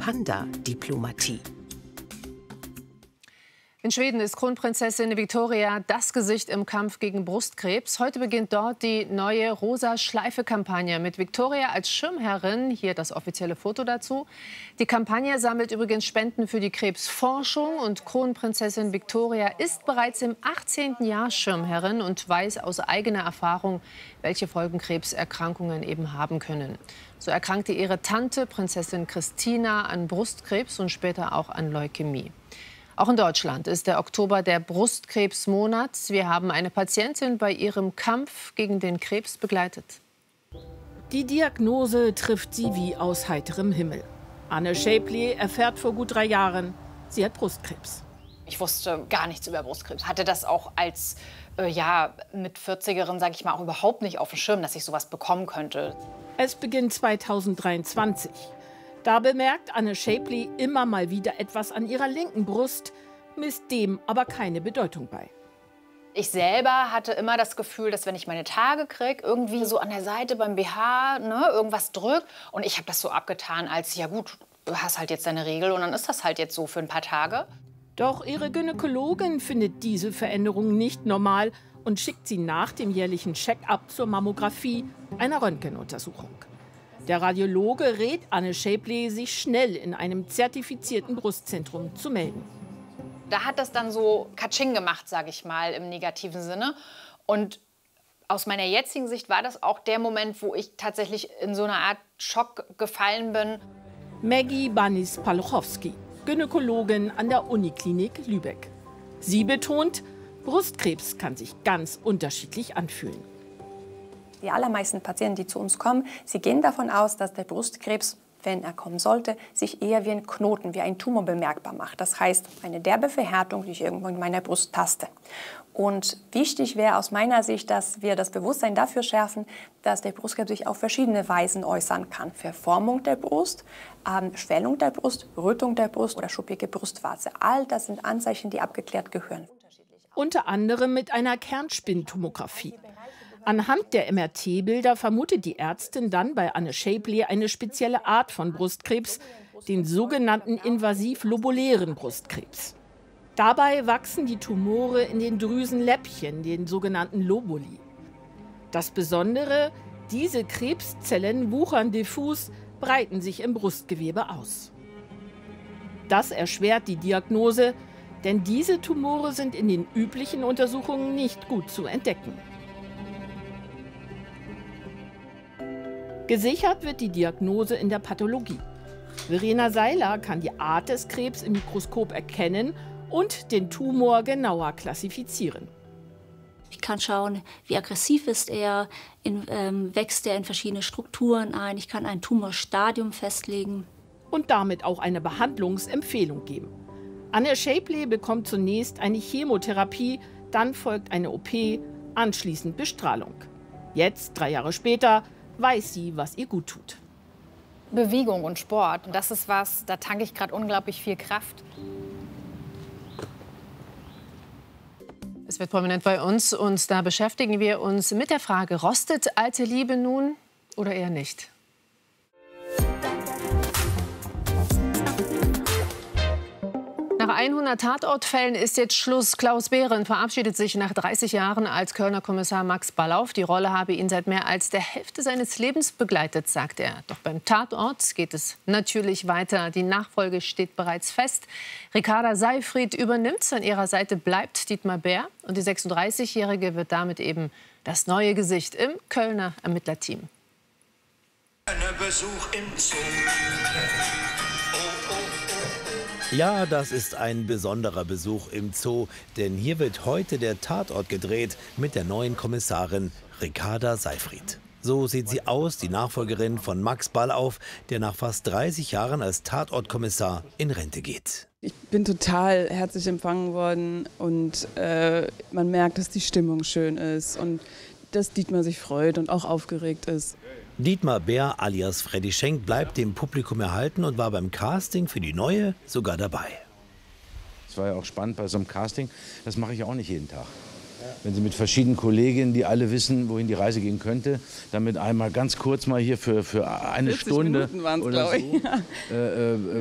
Panda-Diplomatie. In Schweden ist Kronprinzessin Victoria das Gesicht im Kampf gegen Brustkrebs. Heute beginnt dort die neue Rosa-Schleife-Kampagne mit Victoria als Schirmherrin. Hier das offizielle Foto dazu. Die Kampagne sammelt übrigens Spenden für die Krebsforschung. Und Kronprinzessin Victoria ist bereits im 18. Jahr Schirmherrin und weiß aus eigener Erfahrung, welche Folgen Krebserkrankungen eben haben können. So erkrankte ihre Tante, Prinzessin Christina, an Brustkrebs und später auch an Leukämie. Auch in Deutschland ist der Oktober der Brustkrebsmonat. Wir haben eine Patientin bei ihrem Kampf gegen den Krebs begleitet. Die Diagnose trifft sie wie aus heiterem Himmel. Anne Shapley erfährt vor gut 3 Jahren, sie hat Brustkrebs. Ich wusste gar nichts über Brustkrebs. Hatte das auch als mit 40erin, sage ich mal, auch überhaupt nicht auf dem Schirm, dass ich sowas bekommen könnte. Es beginnt 2023. Da bemerkt Anne Shapley immer mal wieder etwas an ihrer linken Brust, misst dem aber keine Bedeutung bei. Ich selber hatte immer das Gefühl, dass wenn ich meine Tage kriege, irgendwie so an der Seite beim BH irgendwas drückt. Und ich habe das so abgetan als, ja gut, du hast halt jetzt deine Regel und dann ist das halt jetzt so für ein paar Tage. Doch ihre Gynäkologin findet diese Veränderung nicht normal und schickt sie nach dem jährlichen Check-up zur Mammographie, einer Röntgenuntersuchung. Der Radiologe rät Anne Shapley, sich schnell in einem zertifizierten Brustzentrum zu melden. Da hat das dann so Katsching gemacht, sage ich mal, im negativen Sinne. Und aus meiner jetzigen Sicht war das auch der Moment, wo ich tatsächlich in so eine Art Schock gefallen bin. Maggie Banis-Paluchowski, Gynäkologin an der Uniklinik Lübeck. Sie betont, Brustkrebs kann sich ganz unterschiedlich anfühlen. Die allermeisten Patienten, die zu uns kommen, sie gehen davon aus, dass der Brustkrebs, wenn er kommen sollte, sich eher wie ein Knoten, wie ein Tumor bemerkbar macht. Das heißt, eine derbe Verhärtung, die ich irgendwo in meiner Brust taste. Und wichtig wäre aus meiner Sicht, dass wir das Bewusstsein dafür schärfen, dass der Brustkrebs sich auf verschiedene Weisen äußern kann. Verformung der Brust, Schwellung der Brust, Rötung der Brust oder schuppige Brustwarze. All das sind Anzeichen, die abgeklärt gehören. Unter anderem mit einer Kernspintomographie. Anhand der MRT-Bilder vermutet die Ärztin dann bei Anne Shapley eine spezielle Art von Brustkrebs, den sogenannten invasiv-lobulären Brustkrebs. Dabei wachsen die Tumore in den Drüsenläppchen, den sogenannten Lobuli. Das Besondere, diese Krebszellen wuchern diffus, breiten sich im Brustgewebe aus. Das erschwert die Diagnose, denn diese Tumore sind in den üblichen Untersuchungen nicht gut zu entdecken. Gesichert wird die Diagnose in der Pathologie. Verena Seiler kann die Art des Krebs im Mikroskop erkennen und den Tumor genauer klassifizieren. Ich kann schauen, wie aggressiv ist er, wächst er in verschiedene Strukturen ein. Ich kann ein Tumorstadium festlegen. Und damit auch eine Behandlungsempfehlung geben. Anne Shapley bekommt zunächst eine Chemotherapie, dann folgt eine OP, anschließend Bestrahlung. Jetzt, 3 Jahre später, weiß sie, was ihr gut tut. Bewegung und Sport, das ist was, da tanke ich gerade unglaublich viel Kraft. Es wird prominent bei uns und da beschäftigen wir uns mit der Frage, rostet alte Liebe nun oder eher nicht? Nach 100 Tatortfällen ist jetzt Schluss. Klaus Behren verabschiedet sich nach 30 Jahren als Kölner Kommissar Max Ballauf. Die Rolle habe ihn seit mehr als der Hälfte seines Lebens begleitet, sagt er. Doch beim Tatort geht es natürlich weiter. Die Nachfolge steht bereits fest. Ricarda Seyfried übernimmt. An ihrer Seite bleibt Dietmar Bär. Und die 36-Jährige wird damit eben das neue Gesicht im Kölner Ermittlerteam. Besuch im Zoo. Ja, das ist ein besonderer Besuch im Zoo, denn hier wird heute der Tatort gedreht mit der neuen Kommissarin Ricarda Seyfried. So sieht sie aus, die Nachfolgerin von Max Ballauf, der nach fast 30 Jahren als Tatortkommissar in Rente geht. Ich bin total herzlich empfangen worden und man merkt, dass die Stimmung schön ist und dass Dietmar sich freut und auch aufgeregt ist. Dietmar Bär alias Freddy Schenk bleibt dem Publikum erhalten und war beim Casting für die neue sogar dabei. Es war ja auch spannend bei so einem Casting, das mache ich auch nicht jeden Tag. Wenn Sie mit verschiedenen Kolleginnen, die alle wissen, wohin die Reise gehen könnte, damit einmal ganz kurz mal hier für eine Stunde oder so